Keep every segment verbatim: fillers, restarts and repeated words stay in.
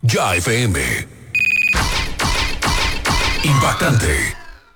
Ya F M. Impactante.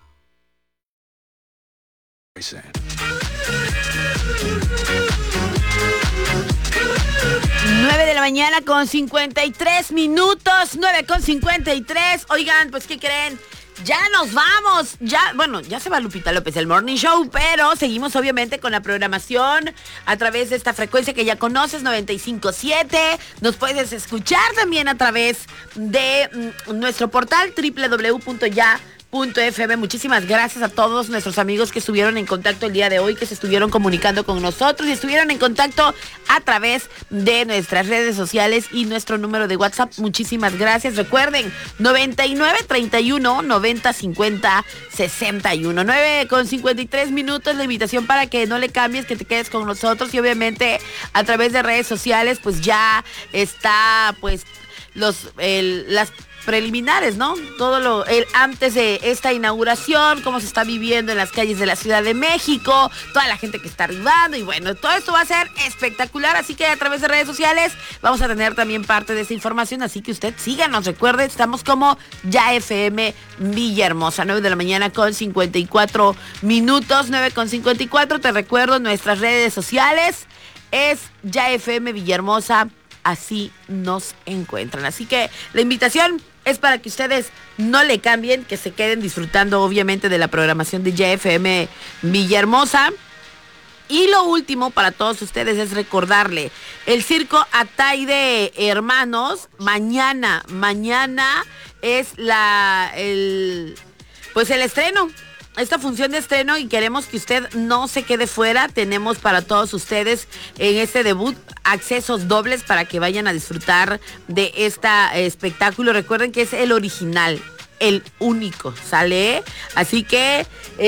nueve de la mañana con cincuenta y tres minutos, nueve con cincuenta y tres. Oigan, pues, ¿qué creen? Ya nos vamos, ya, bueno, ya se va Lupita López, el Morning Show, pero seguimos obviamente con la programación a través de esta frecuencia que ya conoces, noventa y cinco punto siete. Nos puedes escuchar también a través de mm, nuestro portal doble u doble u doble u punto ya punto f m. Muchísimas gracias a todos nuestros amigos que estuvieron en contacto el día de hoy, que se estuvieron comunicando con nosotros y estuvieron en contacto a través de nuestras redes sociales y nuestro número de WhatsApp. Muchísimas gracias. Recuerden, noventa y nueve, treinta y uno, noventa, cincuenta, sesenta y uno. nueve con cincuenta y tres minutos, la invitación para que no le cambies, que te quedes con nosotros y obviamente a través de redes sociales pues ya está pues los el, las preliminares, ¿no? Todo lo el antes de esta inauguración, cómo se está viviendo en las calles de la Ciudad de México, toda la gente que está arribando y bueno, todo esto va a ser espectacular, así que a través de redes sociales vamos a tener también parte de esta información, así que usted síganos, recuerde, estamos como Ya F M Villahermosa, nueve de la mañana con cincuenta y cuatro minutos, nueve con cincuenta y cuatro, te recuerdo nuestras redes sociales, es Ya F M Villahermosa, así nos encuentran, así que la invitación es para que ustedes no le cambien, que se queden disfrutando obviamente de la programación de Ya F M Villahermosa. Y lo último para todos ustedes es recordarle, el circo Ataide Hermanos, mañana, mañana es la, el, pues el estreno. Esta función de estreno y queremos que usted no se quede fuera. Tenemos para todos ustedes en este debut accesos dobles para que vayan a disfrutar de este espectáculo. Recuerden que es el original, el único, ¿sale? Así que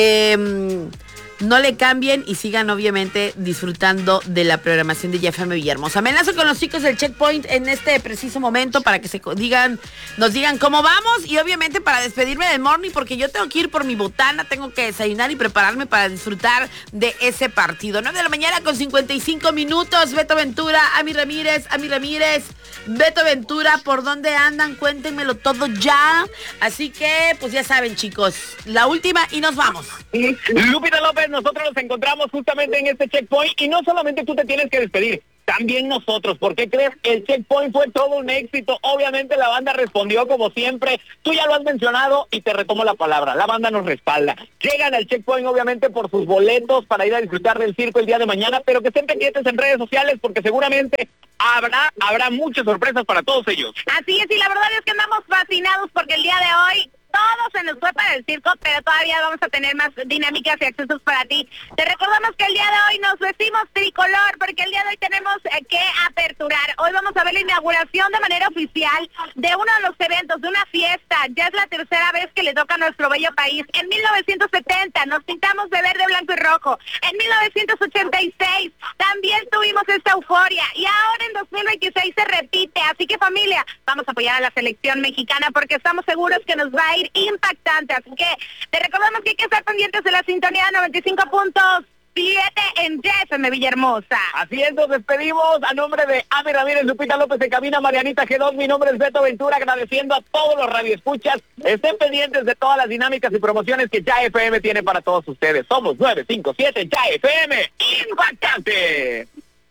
eh, no le cambien y sigan obviamente disfrutando de la programación de Ya F M Villahermosa. Me enlazo con los chicos del Checkpoint en este preciso momento para que se digan, nos digan cómo vamos y obviamente para despedirme del morning porque yo tengo que ir por mi botana, tengo que desayunar y prepararme para disfrutar de ese partido. nueve de la mañana con cincuenta y cinco minutos. Beto Ventura, Ami Ramírez, Ami Ramírez, Beto Ventura, ¿por dónde andan? Cuéntenmelo todo ya. Así que, pues ya saben, chicos, la última y nos vamos. Lupita López, nosotros nos encontramos justamente en este checkpoint y no solamente tú te tienes que despedir, también nosotros. ¿Por qué crees? El checkpoint fue todo un éxito. Obviamente la banda respondió como siempre. Tú ya lo has mencionado y te retomo la palabra. La banda nos respalda. Llegan al checkpoint obviamente por sus boletos para ir a disfrutar del circo el día de mañana, pero que estén pendientes en redes sociales porque seguramente habrá habrá muchas sorpresas para todos ellos. Así es, y la verdad es que andamos fascinados porque el día de hoy todo se nos fue para el circo, pero todavía vamos a tener más dinámicas y accesos para ti. Te recordamos que el día de hoy nos vestimos tricolor, porque el día de hoy tenemos eh, que aperturar. Hoy vamos a ver la inauguración de manera oficial de uno de los eventos, de una fiesta. Ya es la tercera vez que le toca a nuestro bello país. En mil novecientos setenta nos pintamos de verde, blanco y rojo. En mil novecientos ochenta y seis también tuvimos esta euforia. Y ahora en dos mil veintiséis se repite. Así que, familia, vamos a apoyar a la selección mexicana porque estamos seguros que nos va a ir impactante, así que te recordamos que hay que estar pendientes de la sintonía noventa y cinco punto siete en Ya F M Villahermosa. Así es, nos despedimos a nombre de Ami Ramírez, Lupita López de cabina, Marianita G dos, mi nombre es Beto Ventura, agradeciendo a todos los radioescuchas, estén pendientes de todas las dinámicas y promociones que Ya F M tiene para todos ustedes. Somos nueve cinco siete Ya F M, impactante.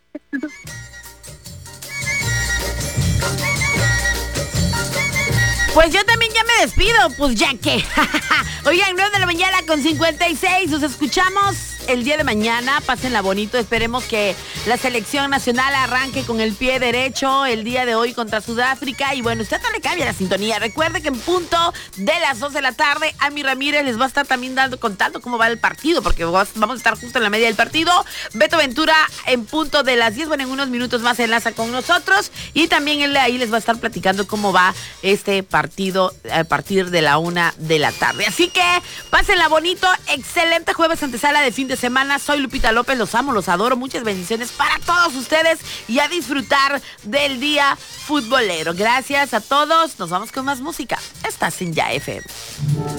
Pues yo también ya me despido, pues ya que. Oigan, nueve de la mañana con cincuenta y seis, nos escuchamos el día de mañana, pásenla bonito, esperemos que la selección nacional arranque con el pie derecho el día de hoy contra Sudáfrica y bueno, usted no le cambia la sintonía, recuerde que en punto de las dos de la tarde, Ami Ramírez les va a estar también dando, contando cómo va el partido, porque vamos a estar justo en la media del partido. Beto Ventura en punto de las diez, bueno, en unos minutos más se enlaza con nosotros y también él ahí les va a estar platicando cómo va este partido a partir de la una de la tarde, así que pásenla bonito, excelente jueves antesala de fin de semana. Soy Lupita López, los amo, los adoro, muchas bendiciones para todos ustedes y a disfrutar del día futbolero. Gracias a todos, nos vamos con más música. Estás en Ya F M.